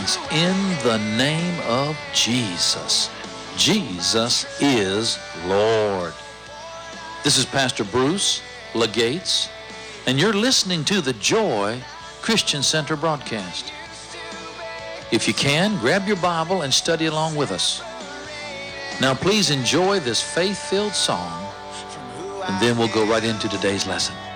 deliverance in the name of Jesus. Jesus is Lord. This is Pastor Bruce Legates, and you're listening to the Joy Christian Center broadcast. If you can, grab your Bible and study along with us. Now please enjoy this faith-filled song, and then we'll go right into today's lesson.